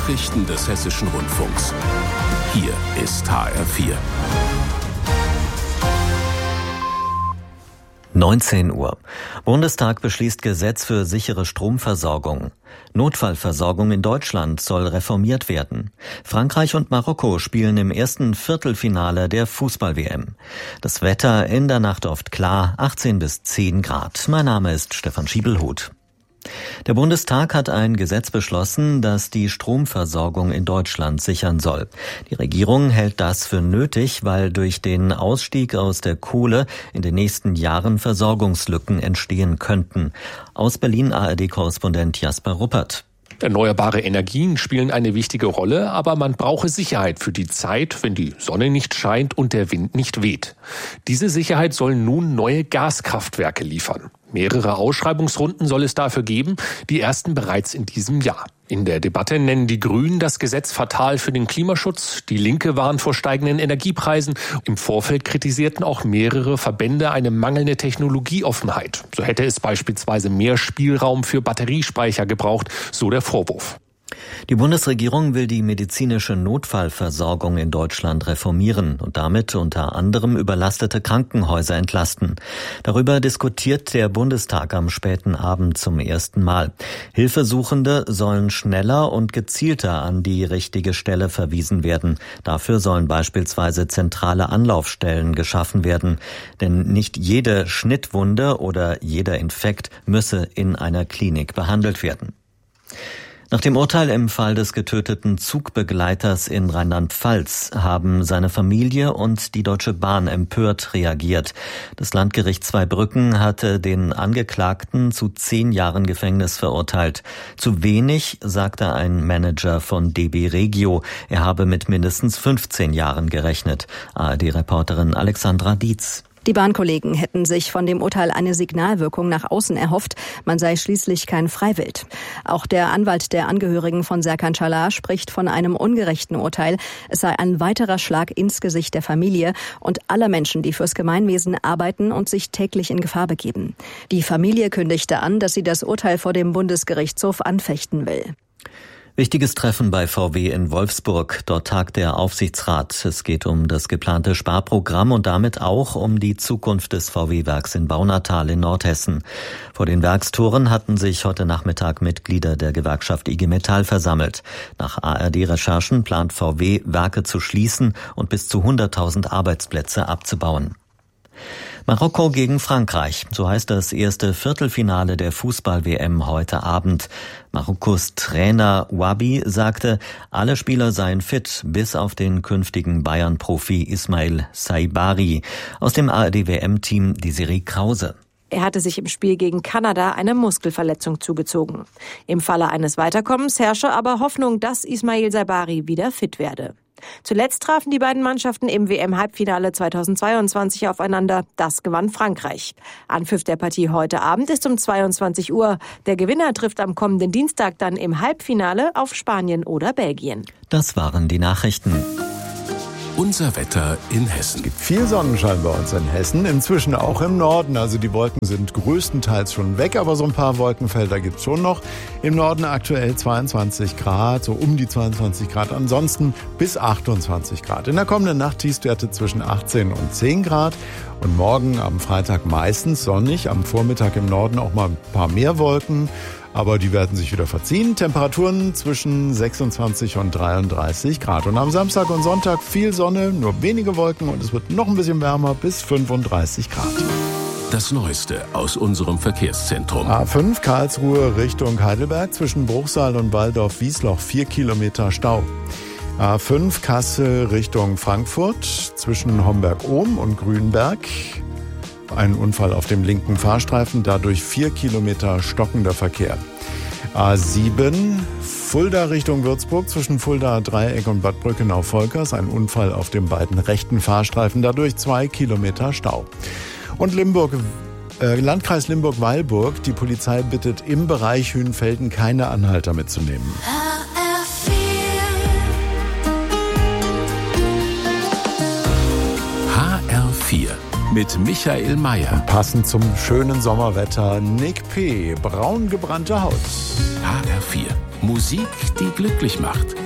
Nachrichten des Hessischen Rundfunks. Hier ist HR4. 19 Uhr. Bundestag beschließt Gesetz für sichere Stromversorgung. Notfallversorgung in Deutschland soll reformiert werden. Frankreich und Marokko spielen im ersten Viertelfinale der Fußball-WM. Das Wetter in der Nacht oft klar, 18 bis 10 Grad. Mein Name ist Stefan Schiebelhuth. Der Bundestag hat ein Gesetz beschlossen, das die Stromversorgung in Deutschland sichern soll. Die Regierung hält das für nötig, weil durch den Ausstieg aus der Kohle in den nächsten Jahren Versorgungslücken entstehen könnten. Aus Berlin ARD-Korrespondent Jasper Ruppert. Erneuerbare Energien spielen eine wichtige Rolle, aber man brauche Sicherheit für die Zeit, wenn die Sonne nicht scheint und der Wind nicht weht. Diese Sicherheit sollen nun neue Gaskraftwerke liefern. Mehrere Ausschreibungsrunden soll es dafür geben, die ersten bereits in diesem Jahr. In der Debatte nennen die Grünen das Gesetz fatal für den Klimaschutz. Die Linke warnt vor steigenden Energiepreisen. Im Vorfeld kritisierten auch mehrere Verbände eine mangelnde Technologieoffenheit. So hätte es beispielsweise mehr Spielraum für Batteriespeicher gebraucht, so der Vorwurf. Die Bundesregierung will die medizinische Notfallversorgung in Deutschland reformieren und damit unter anderem überlastete Krankenhäuser entlasten. Darüber diskutiert der Bundestag am späten Abend zum ersten Mal. Hilfesuchende sollen schneller und gezielter an die richtige Stelle verwiesen werden. Dafür sollen beispielsweise zentrale Anlaufstellen geschaffen werden. Denn nicht jede Schnittwunde oder jeder Infekt müsse in einer Klinik behandelt werden. Nach dem Urteil im Fall des getöteten Zugbegleiters in Rheinland-Pfalz haben seine Familie und die Deutsche Bahn empört reagiert. Das Landgericht Zweibrücken hatte den Angeklagten zu 10 Jahren Gefängnis verurteilt. Zu wenig, sagte ein Manager von DB Regio. Er habe mit mindestens 15 Jahren gerechnet. ARD-Reporterin Alexandra Dietz. Die Bahnkollegen hätten sich von dem Urteil eine Signalwirkung nach außen erhofft. Man sei schließlich kein Freiwild. Auch der Anwalt der Angehörigen von Serkan Çalar spricht von einem ungerechten Urteil. Es sei ein weiterer Schlag ins Gesicht der Familie und aller Menschen, die fürs Gemeinwesen arbeiten und sich täglich in Gefahr begeben. Die Familie kündigte an, dass sie das Urteil vor dem Bundesgerichtshof anfechten will. Wichtiges Treffen bei VW in Wolfsburg. Dort tagt der Aufsichtsrat. Es geht um das geplante Sparprogramm und damit auch um die Zukunft des VW-Werks in Baunatal in Nordhessen. Vor den Werkstoren hatten sich heute Nachmittag Mitglieder der Gewerkschaft IG Metall versammelt. Nach ARD-Recherchen plant VW, Werke zu schließen und bis zu 100.000 Arbeitsplätze abzubauen. Marokko gegen Frankreich, so heißt das erste Viertelfinale der Fußball-WM heute Abend. Marokkos Trainer Wabi sagte, alle Spieler seien fit, bis auf den künftigen Bayern-Profi Ismail Saibari. Aus dem ARD-WM-Team Desiree Krause. Er hatte sich im Spiel gegen Kanada eine Muskelverletzung zugezogen. Im Falle eines Weiterkommens herrsche aber Hoffnung, dass Ismail Saibari wieder fit werde. Zuletzt trafen die beiden Mannschaften im WM-Halbfinale 2022 aufeinander. Das gewann Frankreich. Anpfiff der Partie heute Abend ist um 22 Uhr. Der Gewinner trifft am kommenden Dienstag dann im Halbfinale auf Spanien oder Belgien. Das waren die Nachrichten. Unser Wetter in Hessen. Es gibt viel Sonnenschein bei uns in Hessen, inzwischen auch im Norden. Also die Wolken sind größtenteils schon weg, aber so ein paar Wolkenfelder gibt es schon noch. Im Norden aktuell 22 Grad, so um die 22 Grad, ansonsten bis 28 Grad. In der kommenden Nacht Tiefstwerte zwischen 18 und 10 Grad. Und morgen am Freitag meistens sonnig, am Vormittag im Norden auch mal ein paar mehr Wolken. Aber die werden sich wieder verziehen. Temperaturen zwischen 26 und 33 Grad. Und am Samstag und Sonntag viel Sonne, nur wenige Wolken und es wird noch ein bisschen wärmer bis 35 Grad. Das Neueste aus unserem Verkehrszentrum. A5 Karlsruhe Richtung Heidelberg zwischen Bruchsal und Waldorf-Wiesloch 4 Kilometer Stau. A5 Kassel Richtung Frankfurt zwischen Homberg-Ohm und Grünberg. Ein Unfall auf dem linken Fahrstreifen, dadurch 4 Kilometer stockender Verkehr. A7 Fulda Richtung Würzburg zwischen Fulda Dreieck und Bad Brückenau-Volkers. Ein Unfall auf den beiden rechten Fahrstreifen, dadurch 2 Kilometer Stau. Und Landkreis Limburg-Weilburg. Die Polizei bittet im Bereich Hühnfelden keine Anhalter mitzunehmen. HR4 mit Michael Mayer. Passend zum schönen Sommerwetter Nick P. Braun gebrannte Haut. HR4. Musik, die glücklich macht.